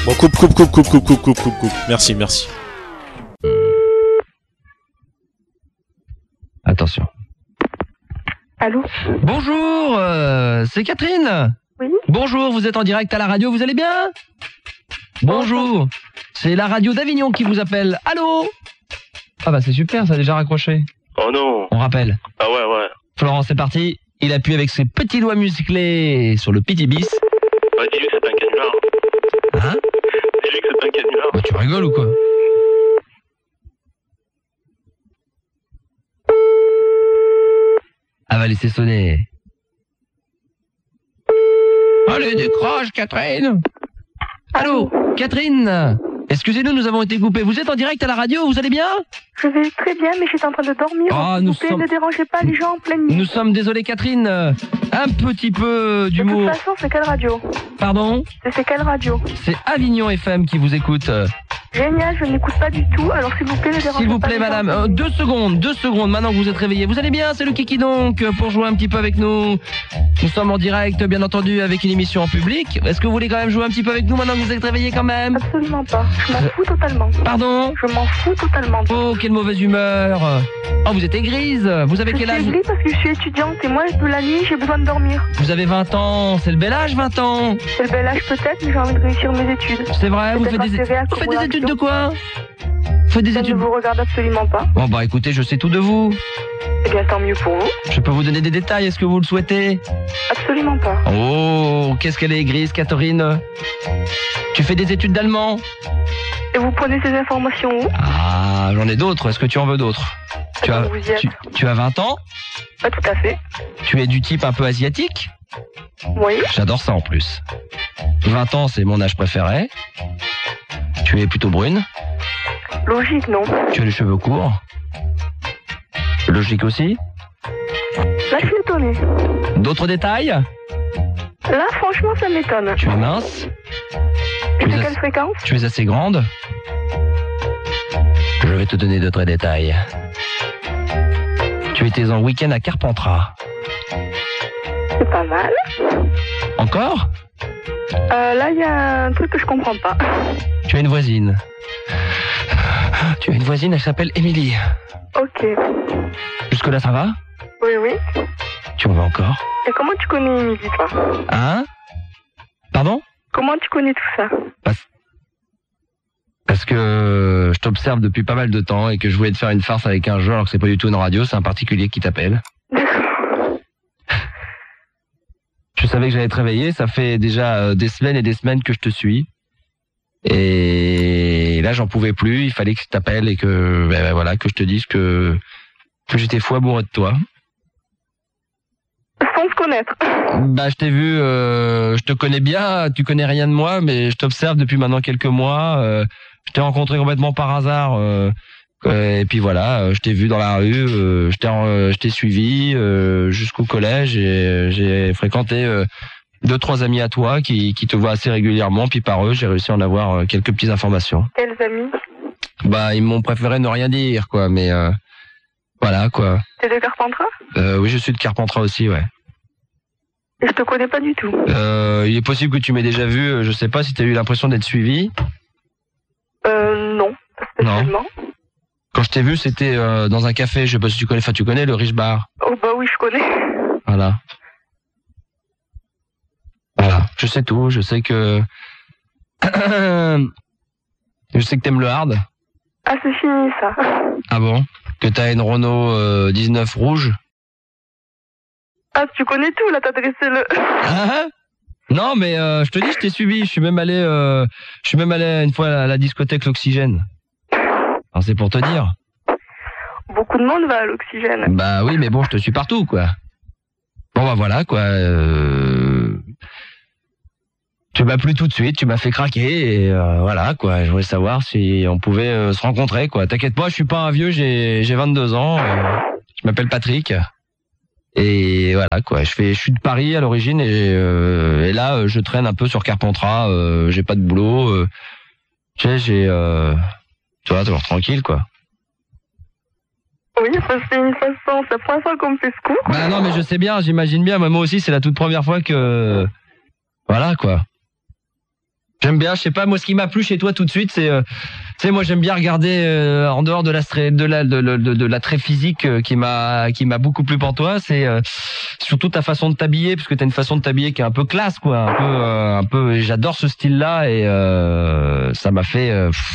Bon, coupe. Merci. Attention. Allô? Bonjour, c'est Catherine. Oui. Bonjour, vous êtes en direct à la radio, vous allez bien? Bonjour, c'est la radio d'Avignon qui vous appelle. Allô? Ah bah c'est super, ça a déjà raccroché. Oh non. On rappelle. Ah ouais. Florent, c'est parti. Il appuie avec ses petits doigts musclés sur le petit bis. Bah dis-lui que c'est un canular. Hein? Dis-lui que c'est un canular. Bah, tu rigoles ou quoi? Elle va laisser sonner. Allez, décroche, Catherine. Allô, Catherine. Excusez-nous, nous avons été coupés. Vous êtes en direct à la radio, vous allez bien? Je vais très bien, mais j'étais en train de dormir. Ah, S'il vous plaît, ne dérangez pas les gens en pleine nuit. Nous sommes désolés, Catherine. Un petit peu d'humour. De toute façon, c'est quelle radio? Pardon? C'est quelle radio? C'est Avignon FM qui vous écoute. Génial, je n'écoute pas du tout, alors s'il vous plaît, ne dérangez pas. S'il vous plaît, les madame, gens. 2 secondes, maintenant que vous êtes réveillés. Vous allez bien, c'est le Kiki donc, pour jouer un petit peu avec nous. Nous sommes en direct, bien entendu, avec une émission en public. Est-ce que vous voulez quand même jouer un petit peu avec nous maintenant que vous êtes réveillés quand même? Absolument pas, je m'en fous totalement. Pardon? Je m'en fous totalement. Oh, quelle mauvaise humeur. Oh, vous êtes aigrise. Vous avez quel âge? Je suis aigrie parce que je suis étudiante et moi, de la nuit, j'ai besoin de dormir. Vous avez 20 ans, c'est le bel âge, 20 ans. C'est le bel âge peut-être, mais j'ai envie de réussir mes études. C'est vrai, vous faites des études de quoi? Vous faites des Ça études? ne vous regarde absolument pas. Bon bah écoutez, je sais tout de vous. Eh bien, tant mieux pour vous. Je peux vous donner des détails, est-ce que vous le souhaitez? Absolument pas. Oh, qu'est-ce qu'elle est grise, Catherine. Tu fais des études d'allemand? Et vous prenez ces informations où? Ah, j'en ai d'autres, est-ce que tu en veux d'autres? Tu as, Vous y êtes. tu as 20 ans? Pas tout à fait. Tu es du type un peu asiatique? Oui. J'adore ça en plus. 20 ans, c'est mon âge préféré. Tu es plutôt brune? Logique, non. Tu as les cheveux courts? Logique aussi? Là, je suis étonnée. D'autres détails? Là, franchement, ça m'étonne. Tu es mince? Et Tu c'est es, quelle fréquence? tu es assez grande? Je vais te donner d'autres détails. Tu étais en week-end à Carpentras. C'est pas mal. Encore? Là, il y a un truc que je comprends pas. Tu as une voisine. Tu as une voisine, elle s'appelle Émilie. Ok. Jusque-là, ça va? Oui, oui. Tu en veux encore? Et comment tu connais Émilie, toi? Hein? Pardon? Comment tu connais tout ça? Parce que je t'observe depuis pas mal de temps et que je voulais te faire une farce avec un jeu alors que c'est pas du tout une radio, c'est un particulier qui t'appelle. Je savais que j'allais te réveiller, ça fait déjà des semaines et des semaines que je te suis. Et là, j'en pouvais plus, il fallait que je t'appelle et que, voilà, que je te dise que j'étais fou amoureux de toi. Sans se connaître. Bah, je t'ai vu, je te connais bien, tu connais rien de moi, mais je t'observe depuis maintenant quelques mois. Je t'ai rencontré complètement par hasard. Et puis voilà, je t'ai vu dans la rue, je t'ai suivi jusqu'au collège et j'ai fréquenté 2-3 amis à toi qui te voient assez régulièrement. Puis par eux, j'ai réussi à en avoir quelques petites informations. Quels amis? Bah, ils m'ont préféré ne rien dire, quoi. Mais voilà, quoi. T'es de Carpentras? Oui, je suis de Carpentras aussi, ouais. Et je te connais pas du tout. Il est possible que tu m'aies déjà vu. Je sais pas si t'as eu l'impression d'être suivi. Non, pas spécialement. Quand je t'ai vu, c'était dans un café, je sais pas si tu connais, tu connais le Rich Bar. Oh bah oui, je connais. Voilà. Voilà, je sais tout, je sais que... je sais que t'aimes le hard. Ah, c'est fini, ça. Ah bon? Que t'as une Renault 19 rouge. Ah, tu connais tout, là, t'as dressé le... Ah, non, mais je te dis, je t'ai suivi, je suis même allé une fois à la discothèque L'Oxygène. Alors c'est pour te dire. Beaucoup de monde va à l'Oxygène. Bah oui, mais bon, je te suis partout, quoi. Bon bah voilà, quoi. Tu m'as plu tout de suite, tu m'as fait craquer, et voilà, quoi. Je voulais savoir si on pouvait se rencontrer, quoi. T'inquiète pas, je suis pas un vieux, j'ai 22 ans. Je m'appelle Patrick. Et voilà, quoi. Je suis de Paris à l'origine, et là, je traîne un peu sur Carpentras. J'ai pas de boulot. Tu sais, tu vois, toujours tranquille, quoi. Oui, ça c'est une façon, c'est la première fois qu'on me fait ce coup. Bah non, mais je sais bien, j'imagine bien. Moi aussi, c'est la toute première fois que... Voilà, quoi. J'aime bien, je sais pas, moi ce qui m'a plu chez toi tout de suite, c'est, tu sais, moi j'aime bien regarder en dehors de l'attrait physique qui m'a beaucoup plu pour toi, c'est surtout ta façon de t'habiller, parce que t'as une façon de t'habiller qui est un peu classe, quoi, un peu, j'adore ce style-là et ça m'a fait,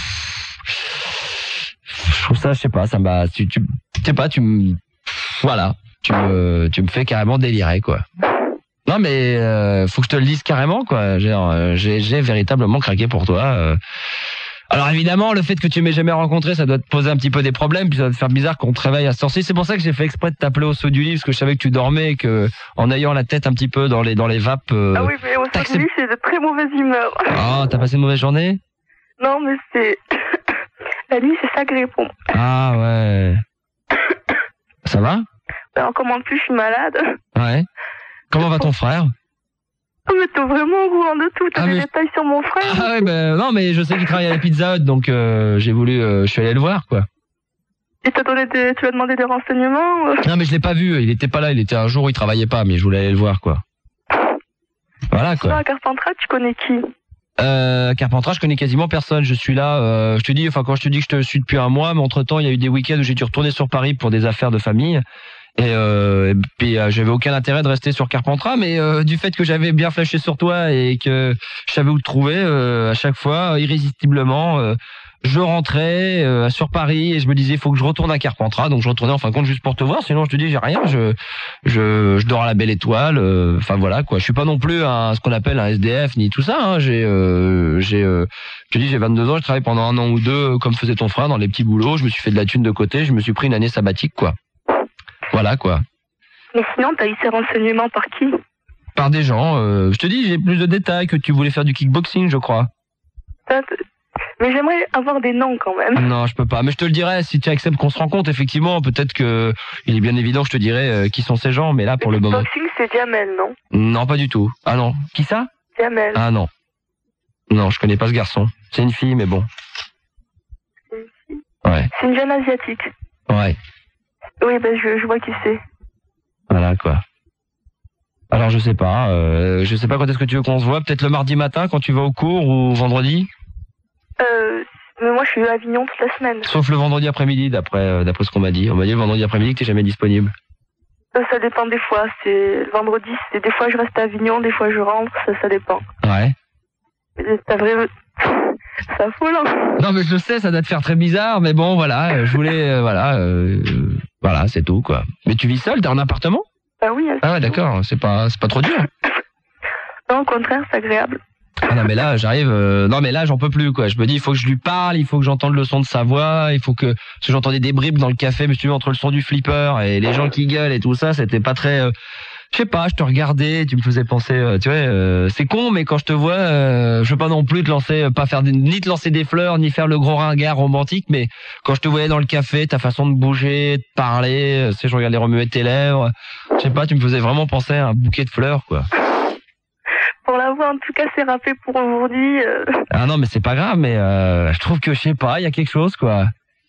je trouve ça, je sais pas, ça m'a, tu sais pas, voilà, tu me fais carrément délirer, quoi. Non mais faut que je te le dise carrément, quoi. J'ai véritablement craqué pour toi. Alors évidemment, le fait que tu m'aies jamais rencontré, ça doit te poser un petit peu des problèmes, puis ça doit te faire bizarre qu'on te réveille à ce temps-ci. C'est pour ça que j'ai fait exprès de t'appeler au saut du lit, parce que je savais que tu dormais et que en ayant la tête un petit peu dans les vapes. Ah oui, mais au saut du lit, c'est de très mauvaise humeur. Oh, t'as passé une mauvaise journée? Non, mais c'est la nuit, c'est sacré pour moi. Ah ouais. Ça va? Alors comment plus, je suis malade. Ouais. Comment va ton frère? Oh, mais t'es vraiment au courant de tout. T'as des détails sur mon frère? Ah ouais, ben non, mais je sais qu'il travaille à la Pizza Hut, donc je suis allé le voir, quoi. Et tu lui as demandé des renseignements? Non, mais je l'ai pas vu. Il était pas là. Il était un jour où il travaillait pas, mais je voulais aller le voir, quoi. Voilà, quoi. Toi, à Carpentras, tu connais qui? Carpentras, je connais quasiment personne. Je suis là. Je te dis, quand je te dis que je te suis depuis un mois, mais entre temps, il y a eu des week-ends où j'ai dû retourner sur Paris pour des affaires de famille. Et puis j'avais aucun intérêt de rester sur Carpentras, mais du fait que j'avais bien flashé sur toi et que je savais où te trouver, à chaque fois, irrésistiblement, je rentrais sur Paris et je me disais il faut que je retourne à Carpentras, donc je retournais en fin de compte juste pour te voir, sinon je te dis j'ai rien, je dors à la Belle Étoile, enfin voilà quoi, je suis pas non plus ce qu'on appelle un SDF ni tout ça, hein. Je te dis j'ai 22 ans, je travaille pendant 1 an ou 2 comme faisait ton frère dans les petits boulots, je me suis fait de la thune de côté, je me suis pris une année sabbatique quoi. Voilà quoi. Mais sinon, t'as eu ces renseignements par qui? Par des gens. Je te dis, j'ai plus de détails que tu voulais faire du kickboxing, je crois. Mais j'aimerais avoir des noms quand même. Non, je peux pas. Mais je te le dirai si tu acceptes qu'on se rencontre. Effectivement, peut-être que il est bien évident que je te dirai qui sont ces gens. Mais là, pour le moment. Kickboxing, c'est Jamel, non? Non, pas du tout. Ah non. Qui ça? Jamel. Ah non. Non, je connais pas ce garçon. C'est une fille, mais bon. C'est une fille? Ouais. C'est une jeune asiatique. Ouais. Oui, ben je vois qui c'est. Voilà quoi. Alors je sais pas quand est-ce que tu veux qu'on se voit, peut-être le mardi matin quand tu vas au cours ou vendredi? Mais moi je suis à Avignon toute la semaine. Sauf le vendredi après-midi d'après ce qu'on m'a dit. On m'a dit le vendredi après-midi que t'es jamais disponible. Ça dépend des fois, c'est le vendredi, c'est des fois je reste à Avignon, des fois je rentre, ça dépend. Ouais. C'est vrai. C'est affolant. Non mais je sais, ça doit te faire très bizarre, mais bon voilà, je voulais voilà, c'est tout quoi. Mais tu vis seul, t'as un appartement? Ah oui. Ah ouais, d'accord, c'est pas trop dur. Non, au contraire, c'est agréable. Ah non mais là j'arrive, non mais là j'en peux plus quoi. Je me dis il faut que je lui parle, il faut que j'entende le son de sa voix, il faut parce que j'entendais des bribes dans le café, mais si tu veux entre le son du flipper et les gens qui gueulent et tout ça, c'était pas très. Je sais pas, je te regardais, tu me faisais penser, tu vois, c'est con, mais quand je te vois, je veux pas non plus te lancer, ni te lancer des fleurs, ni faire le gros ringard romantique, mais quand je te voyais dans le café, ta façon de bouger, de parler, tu sais, je regardais remuer tes lèvres, je sais pas, tu me faisais vraiment penser à un bouquet de fleurs, quoi. Pour la voix, en tout cas, c'est râpé pour aujourd'hui. Ah non, mais c'est pas grave, mais je trouve que, je sais pas, il y a quelque chose, quoi.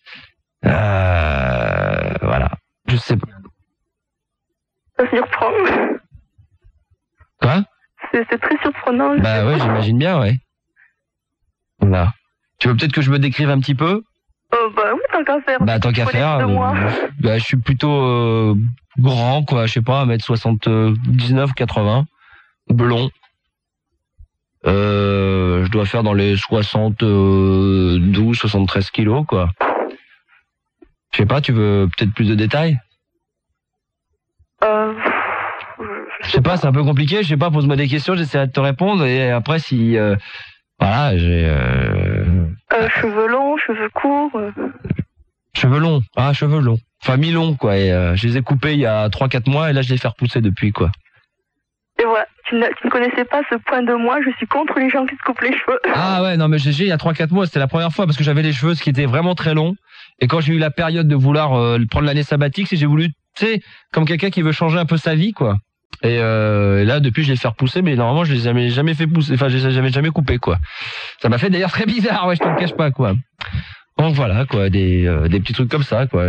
Voilà, je sais pas. Ça surprend. Quoi? C'est très surprenant. Bah ouais, j'imagine bien, ouais. Voilà. Tu veux peut-être que je me décrive un petit peu? Bah oui, tant qu'à faire. Bah tant qu'à faire. Je suis plutôt grand, quoi. Je sais pas, 1m79, 80. Blond. Je dois faire dans les 72, 73 kilos, quoi. Je sais pas, tu veux peut-être plus de détails? Je sais pas, c'est un peu compliqué, je sais pas, pose-moi des questions, j'essaierai de te répondre, et après si... voilà, j'ai... cheveux longs, cheveux courts... Cheveux longs, cheveux longs. Enfin, mi-longs, quoi, et je les ai coupés il y a 3-4 mois, et là je les fais repousser depuis, quoi. Et voilà, tu ne connaissais pas ce point de moi, je suis contre les gens qui se coupent les cheveux. Ah ouais, non mais GG, il y a 3-4 mois, c'était la première fois, parce que j'avais les cheveux, ce qui était vraiment très long, et quand j'ai eu la période de vouloir prendre l'année sabbatique, j'ai voulu, tu sais, comme quelqu'un qui veut changer un peu sa vie, quoi. Et là, depuis, je les fais repousser, mais normalement, je les ai jamais fait pousser, enfin, je les ai jamais coupés, quoi. Ça m'a fait d'ailleurs très bizarre, ouais, je te le cache pas, quoi. Donc voilà, quoi, des petits trucs comme ça, quoi.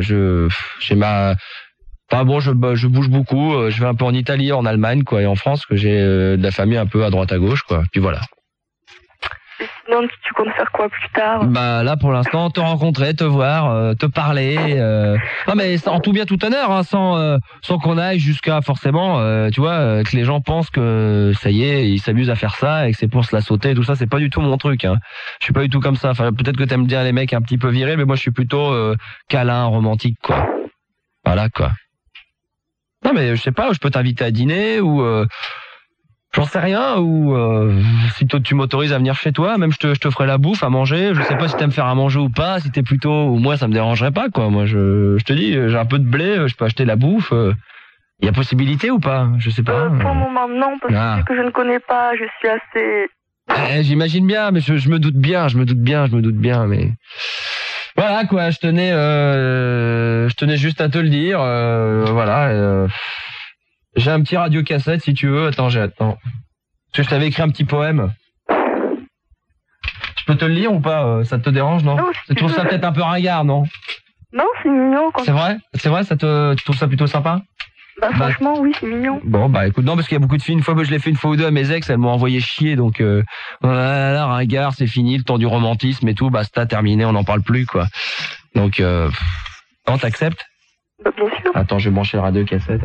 Enfin bon, je bouge beaucoup, je vais un peu en Italie, en Allemagne, quoi, et en France, que j'ai de la famille un peu à droite à gauche, quoi. Puis voilà. Et sinon, tu comptes faire quoi plus tard? Bah là pour l'instant te rencontrer, te voir, te parler. Non mais en tout bien tout honneur, hein, sans qu'on aille jusqu'à forcément, tu vois, que les gens pensent que ça y est, ils s'amusent à faire ça et que c'est pour se la sauter. Tout ça, c'est pas du tout mon truc. Hein. Je suis pas du tout comme ça. Enfin peut-être que t'aimes bien les mecs un petit peu virils, mais moi je suis plutôt câlin, romantique quoi. Voilà quoi. Non mais je sais pas, je peux t'inviter à dîner ou j'en sais rien, ou si tu m'autorises à venir chez toi, même je te ferai la bouffe à manger. Je sais pas si t'aimes faire à manger ou pas, si t'es plutôt, ou moi ça me dérangerait pas quoi. Moi je te dis, j'ai un peu de blé, je peux acheter la bouffe. Il y a possibilité ou pas? Je sais pas. Pour le moment non, parce que vu que je ne connais pas, je suis assez... J'imagine bien, mais je me doute bien, mais voilà quoi. Je tenais juste à te le dire. Voilà. J'ai un petit radiocassette si tu veux. Attends. Parce que je t'avais écrit un petit poème. Je peux te le lire ou pas? Ça te dérange, non? Non, Tu trouves ça peut-être un peu ringard, non? Non, c'est mignon. C'est vrai? C'est vrai, tu trouves ça plutôt sympa? Bah franchement, oui, c'est mignon. Bon, bah écoute, non, parce qu'il y a beaucoup de filles. Une fois, je l'ai fait une fois ou deux à mes ex, elles m'ont envoyé chier, donc là, ringard, c'est fini, le temps du romantisme et tout, basta, terminé, on n'en parle plus, quoi. Donc, non, t'acceptes? Bah bien sûr. Attends, je vais brancher le radiocassette.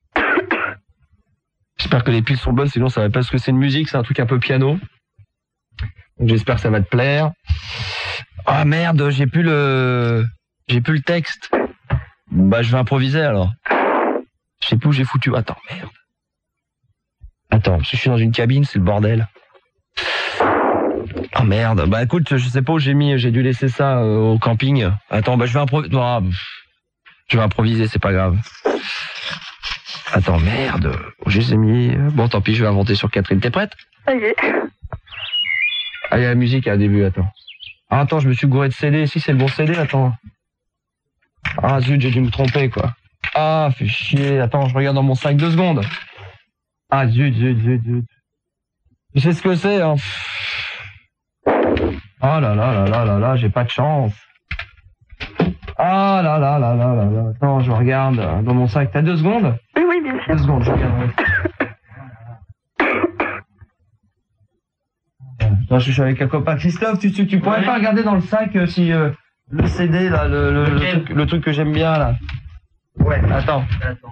J'espère que les piles sont bonnes, sinon ça va pas, parce que c'est une musique, c'est un truc un peu piano. Donc j'espère que ça va te plaire. Ah merde, j'ai plus le texte. Bah je vais improviser alors. Je sais plus où j'ai foutu. Attends, merde. Attends, parce que je suis dans une cabine, c'est le bordel. Oh merde. Bah écoute, je sais pas où j'ai mis, j'ai dû laisser ça au camping. Attends, bah je vais improviser, c'est pas grave. Attends, merde. Je les ai mis. Bon, tant pis, je vais inventer sur Catherine. T'es prête? Ça y est. Ah, il y a la musique à début, attends. Ah, attends, je me suis gouré de CD. Si, c'est le bon CD, attends. Ah, zut, j'ai dû me tromper, quoi. Ah, fais chier. Attends, je regarde dans mon sac 2 secondes. Ah, zut. Tu sais ce que c'est, hein? Oh là, j'ai pas de chance. Ah là. Attends, je regarde dans mon sac. T'as 2 secondes? Oui, bien sûr. 2 secondes, je regarde. Attends, je suis avec un copain. Christophe, tu pourrais pas regarder dans le sac si le CD là, le truc que j'aime bien là. Ouais, attends.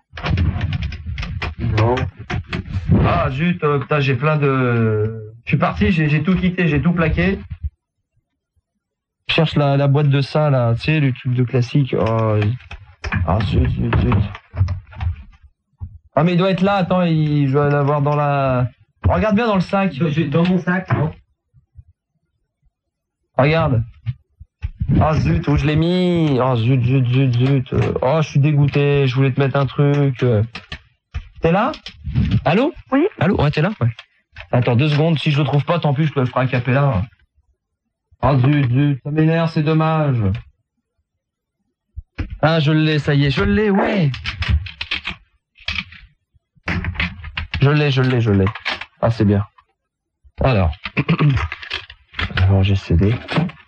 Non. Ah zut, putain, j'ai plein de. Je suis parti, j'ai tout quitté, j'ai tout plaqué. Je cherche la boîte de ça là, tu sais, le truc de classique. Oh, ah zut. Ah mais il doit être là, attends, je dois l'avoir dans la... Regarde bien dans le sac. Dans mon sac, non? Regarde. Ah zut, où je l'ai mis? Oh zut. Oh, je suis dégoûté, je voulais te mettre un truc. T'es là? Allô? Oui. Allô? Ouais, t'es là? Ouais. Attends 2 secondes, si je le trouve pas, tant pis, je te le ferai à cappella. Ah zut, ça m'énerve, c'est dommage. Ah, je l'ai, ça y est, je l'ai, ouais. Je l'ai. Ah, c'est bien. Alors j'ai cédé.